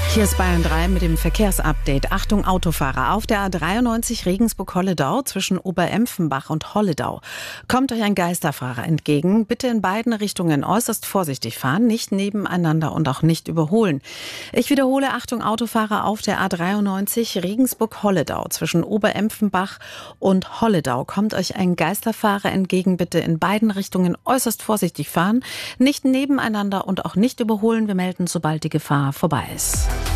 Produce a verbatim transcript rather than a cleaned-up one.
Hier ist Bayern drei mit dem Verkehrsupdate. Achtung Autofahrer, auf der A dreiundneunzig Regensburg-Holledau zwischen Oberempfenbach und Holledau kommt euch ein Geisterfahrer entgegen. Bitte in beiden Richtungen äußerst vorsichtig fahren, nicht nebeneinander und auch nicht überholen. Ich wiederhole, Achtung Autofahrer, auf der A dreiundneunzig Regensburg-Holledau zwischen Oberempfenbach und Holledau kommt euch ein Geisterfahrer entgegen. Bitte in beiden Richtungen äußerst vorsichtig fahren, nicht nebeneinander und auch nicht überholen. Wir melden, sobald die Gefahr vorbei ist.